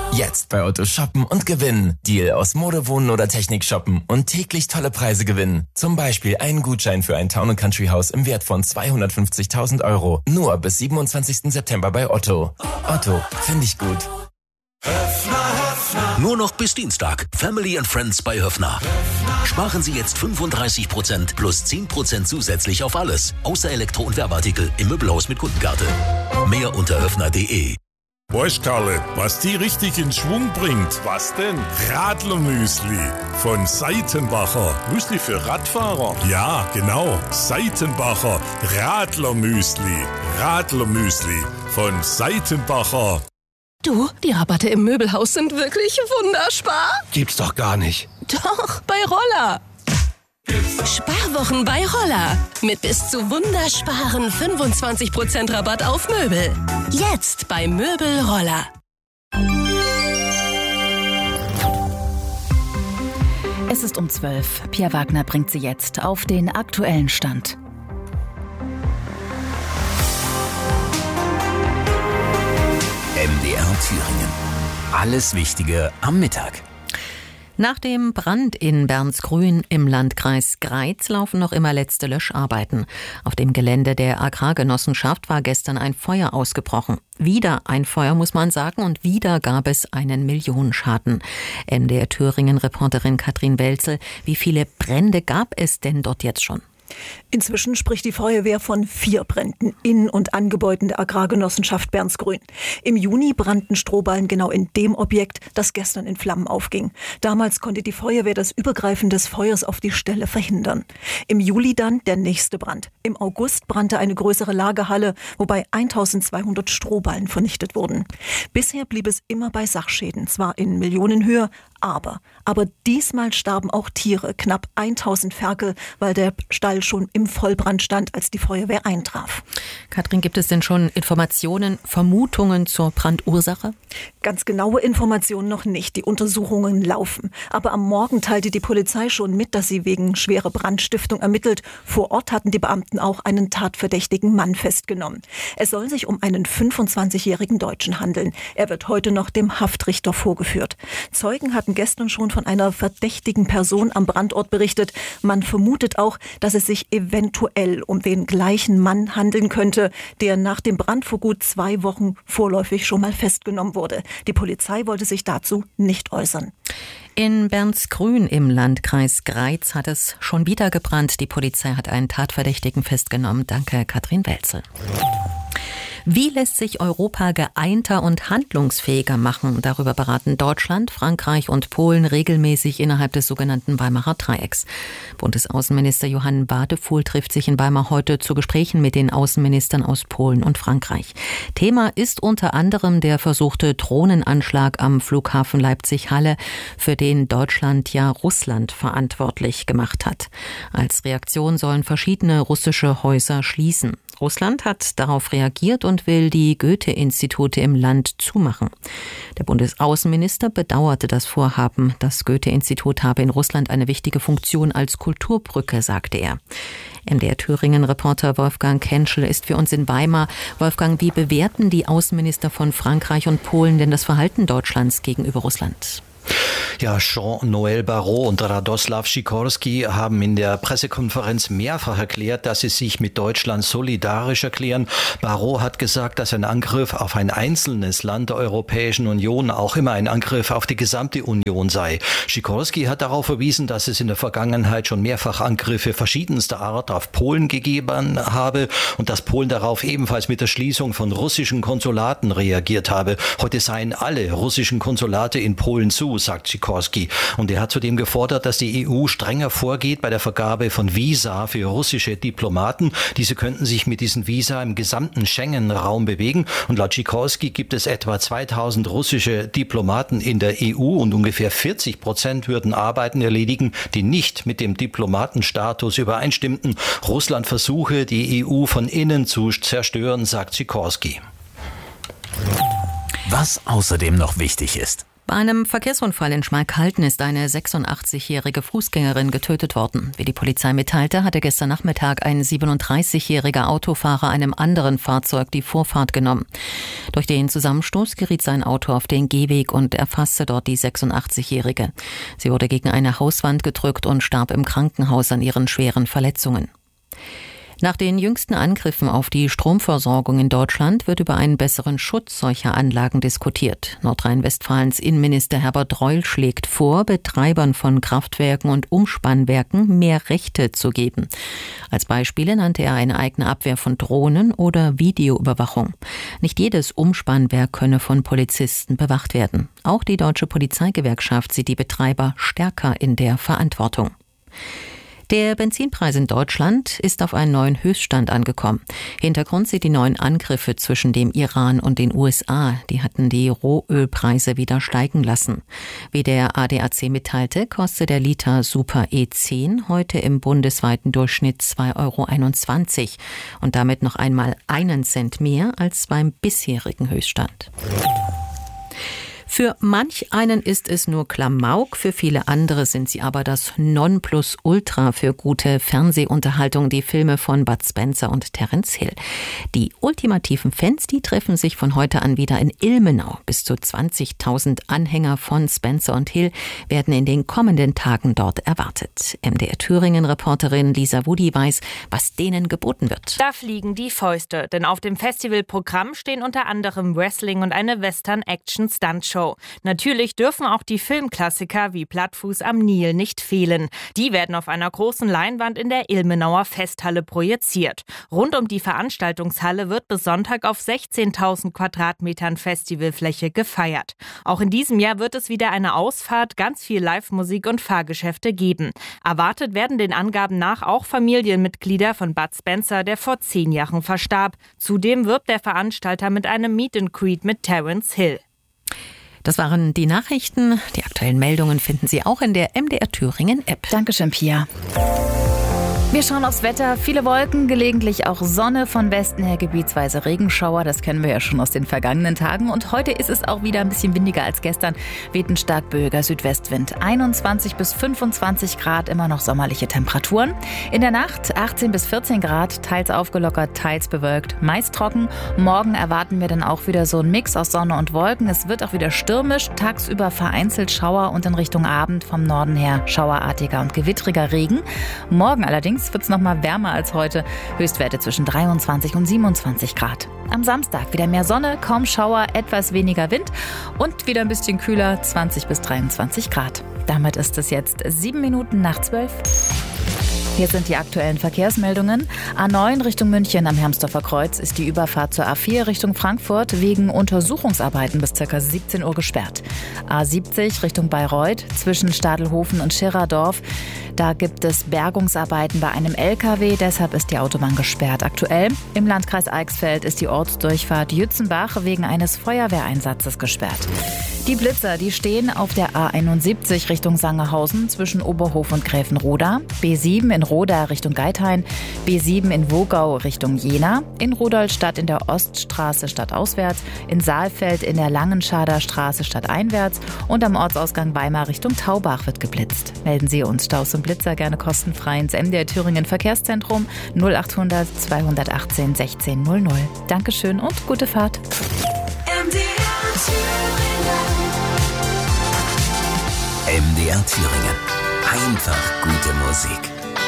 Jetzt bei Otto shoppen und gewinnen. Deal aus Mode, Wohnen oder Technik shoppen und täglich tolle Preise gewinnen. Zum Beispiel einen Gutschein für ein Town & Country Haus im Wert von 250.000 €. Nur bis 27. September bei Otto. Otto, finde ich gut. Nur noch bis Dienstag. Family and Friends bei Höffner. Sparen Sie jetzt 35% plus 10% zusätzlich auf alles. Außer Elektro- und Werbeartikel im Möbelhaus mit Kundenkarte. Mehr unter höffner.de. Weißt Karle, was die richtig in Schwung bringt? Was denn? Radlermüsli von Seitenbacher. Müsli für Radfahrer? Ja, genau. Seitenbacher Radlermüsli. Radlermüsli von Seitenbacher. Du, die Rabatte im Möbelhaus sind wirklich wunderspar. Gibt's doch gar nicht. Doch, bei Roller. Sparwochen bei Roller. Mit bis zu wundersparen 25% Rabatt auf Möbel. Jetzt bei Möbel Roller. Es ist um 12. Pia Wagner bringt Sie jetzt auf den aktuellen Stand. MDR Thüringen. Alles Wichtige am Mittag. Nach dem Brand in Bernsgrün im Landkreis Greiz laufen noch immer letzte Löscharbeiten. Auf dem Gelände der Agrargenossenschaft war gestern ein Feuer ausgebrochen. Wieder ein Feuer, muss man sagen, und wieder gab es einen Millionenschaden. MDR Thüringen-Reporterin Katrin Welzel, wie viele Brände gab es denn dort jetzt schon? Inzwischen spricht die Feuerwehr von 4 Bränden in und an Gebäuden der Agrargenossenschaft Bernsgrün. Im Juni brannten Strohballen genau in dem Objekt, das gestern in Flammen aufging. Damals konnte die Feuerwehr das Übergreifen des Feuers auf die Stelle verhindern. Im Juli dann der nächste Brand. Im August brannte eine größere Lagerhalle, wobei 1200 Strohballen vernichtet wurden. Bisher blieb es immer bei Sachschäden, zwar in Millionenhöhe, aber diesmal starben auch Tiere, knapp 1000 Ferkel, weil der Stall schon im Vollbrand stand, als die Feuerwehr eintraf. Katrin, gibt es denn schon Informationen, Vermutungen zur Brandursache? Ganz genaue Informationen noch nicht. Die Untersuchungen laufen. Aber am Morgen teilte die Polizei schon mit, dass sie wegen schwerer Brandstiftung ermittelt. Vor Ort hatten die Beamten auch einen tatverdächtigen Mann festgenommen. Es soll sich um einen 25-jährigen Deutschen handeln. Er wird heute noch dem Haftrichter vorgeführt. Zeugen hatten gestern schon von einer verdächtigen Person am Brandort berichtet. Man vermutet auch, dass es sich eventuell um den gleichen Mann handeln könnte, der nach dem Brand vor gut 2 Wochen vorläufig schon mal festgenommen wurde. Die Polizei wollte sich dazu nicht äußern. In Bernsgrün im Landkreis Greiz hat es schon wieder gebrannt. Die Polizei hat einen Tatverdächtigen festgenommen. Danke, Katrin Welzel. Wie lässt sich Europa geeinter und handlungsfähiger machen? Darüber beraten Deutschland, Frankreich und Polen regelmäßig innerhalb des sogenannten Weimarer Dreiecks. Bundesaußenminister Johann Wadefuhl trifft sich in Weimar heute zu Gesprächen mit den Außenministern aus Polen und Frankreich. Thema ist unter anderem der versuchte Drohnenanschlag am Flughafen Leipzig-Halle, für den Deutschland ja Russland verantwortlich gemacht hat. Als Reaktion sollen verschiedene russische Häuser schließen. Russland hat darauf reagiert und will die Goethe-Institute im Land zumachen. Der Bundesaußenminister bedauerte das Vorhaben. Das Goethe-Institut habe in Russland eine wichtige Funktion als Kulturbrücke, sagte er. MDR Thüringen-Reporter Wolfgang Kenschel ist für uns in Weimar. Wolfgang, wie bewerten die Außenminister von Frankreich und Polen denn das Verhalten Deutschlands gegenüber Russland? Ja, Jean-Noël Barrot und Radoslav Sikorski haben in der Pressekonferenz mehrfach erklärt, dass sie sich mit Deutschland solidarisch erklären. Barrot hat gesagt, dass ein Angriff auf ein einzelnes Land der Europäischen Union auch immer ein Angriff auf die gesamte Union sei. Sikorski hat darauf verwiesen, dass es in der Vergangenheit schon mehrfach Angriffe verschiedenster Art auf Polen gegeben habe und dass Polen darauf ebenfalls mit der Schließung von russischen Konsulaten reagiert habe. Heute seien alle russischen Konsulate in Polen zu, sagt Sikorski. Und er hat zudem gefordert, dass die EU strenger vorgeht bei der Vergabe von Visa für russische Diplomaten. Diese könnten sich mit diesen Visa im gesamten Schengen-Raum bewegen. Und laut Sikorski gibt es etwa 2000 russische Diplomaten in der EU und ungefähr 40% würden Arbeiten erledigen, die nicht mit dem Diplomatenstatus übereinstimmten. Russland versuche, die EU von innen zu zerstören, sagt Sikorski. Was außerdem noch wichtig ist. Bei einem Verkehrsunfall in Schmalkalden ist eine 86-jährige Fußgängerin getötet worden. Wie die Polizei mitteilte, hatte gestern Nachmittag ein 37-jähriger Autofahrer einem anderen Fahrzeug die Vorfahrt genommen. Durch den Zusammenstoß geriet sein Auto auf den Gehweg und erfasste dort die 86-jährige. Sie wurde gegen eine Hauswand gedrückt und starb im Krankenhaus an ihren schweren Verletzungen. Nach den jüngsten Angriffen auf die Stromversorgung in Deutschland wird über einen besseren Schutz solcher Anlagen diskutiert. Nordrhein-Westfalens Innenminister Herbert Reul schlägt vor, Betreibern von Kraftwerken und Umspannwerken mehr Rechte zu geben. Als Beispiele nannte er eine eigene Abwehr von Drohnen oder Videoüberwachung. Nicht jedes Umspannwerk könne von Polizisten bewacht werden. Auch die Deutsche Polizeigewerkschaft sieht die Betreiber stärker in der Verantwortung. Der Benzinpreis in Deutschland ist auf einen neuen Höchststand angekommen. Hintergrund sind die neuen Angriffe zwischen dem Iran und den USA. Die hatten die Rohölpreise wieder steigen lassen. Wie der ADAC mitteilte, kostet der Liter Super E10 heute im bundesweiten Durchschnitt 2,21 € und damit noch einmal 1 Cent mehr als beim bisherigen Höchststand. Für manch einen ist es nur Klamauk, für viele andere sind sie aber das Nonplusultra für gute Fernsehunterhaltung, die Filme von Bud Spencer und Terence Hill. Die ultimativen Fans, die treffen sich von heute an wieder in Ilmenau. Bis zu 20.000 Anhänger von Spencer und Hill werden in den kommenden Tagen dort erwartet. MDR Thüringen-Reporterin Lisa Wudi weiß, was denen geboten wird. Da fliegen die Fäuste, denn auf dem Festivalprogramm stehen unter anderem Wrestling und eine Western-Action-Stunt-Show. Natürlich dürfen auch die Filmklassiker wie Plattfuß am Nil nicht fehlen. Die werden auf einer großen Leinwand in der Ilmenauer Festhalle projiziert. Rund um die Veranstaltungshalle wird bis Sonntag auf 16.000 Quadratmetern Festivalfläche gefeiert. Auch in diesem Jahr wird es wieder eine Ausfahrt, ganz viel Live-Musik und Fahrgeschäfte geben. Erwartet werden den Angaben nach auch Familienmitglieder von Bud Spencer, der vor 10 Jahren verstarb. Zudem wirbt der Veranstalter mit einem Meet and Greet mit Terence Hill. Das waren die Nachrichten. Die aktuellen Meldungen finden Sie auch in der MDR Thüringen App. Dankeschön, Pia. Wir schauen aufs Wetter. Viele Wolken, gelegentlich auch Sonne, von Westen her gebietsweise Regenschauer. Das kennen wir ja schon aus den vergangenen Tagen. Und heute ist es auch wieder ein bisschen windiger als gestern. Weht ein stark böiger Südwestwind. 21 bis 25 Grad, immer noch sommerliche Temperaturen. In der Nacht 18 bis 14 Grad, teils aufgelockert, teils bewölkt, meist trocken. Morgen erwarten wir dann auch wieder so einen Mix aus Sonne und Wolken. Es wird auch wieder stürmisch, tagsüber vereinzelt Schauer und in Richtung Abend vom Norden her schauerartiger und gewittriger Regen. Morgen allerdings wird es noch mal wärmer als heute. Höchstwerte zwischen 23 und 27 Grad. Am Samstag wieder mehr Sonne, kaum Schauer, etwas weniger Wind und wieder ein bisschen kühler, 20 bis 23 Grad. Damit ist es jetzt 7 Minuten nach 12. Hier sind die aktuellen Verkehrsmeldungen. A9 Richtung München am Hermsdorfer Kreuz ist die Überfahrt zur A4 Richtung Frankfurt wegen Untersuchungsarbeiten bis ca. 17 Uhr gesperrt. A70 Richtung Bayreuth zwischen Stadelhofen und Schirradorf. Da gibt es Bergungsarbeiten bei einem LKW, deshalb ist die Autobahn gesperrt. Aktuell im Landkreis Eichsfeld ist die Ortsdurchfahrt Jützenbach wegen eines Feuerwehreinsatzes gesperrt. Die Blitzer, die stehen auf der A71 Richtung Sangerhausen zwischen Oberhof und Gräfenroda, B7 in Roda Richtung Geithain, B7 in Wogau Richtung Jena, in Rudolstadt in der Oststraße stadtauswärts, in Saalfeld in der Langenschader Straße stadteinwärts und am Ortsausgang Weimar Richtung Taubach wird geblitzt. Melden Sie uns Staus und Blitzer gerne kostenfrei ins MDR Thüringen Verkehrszentrum 0800 218 1600. Dankeschön und gute Fahrt. MDR Thüringen. Einfach gute Musik.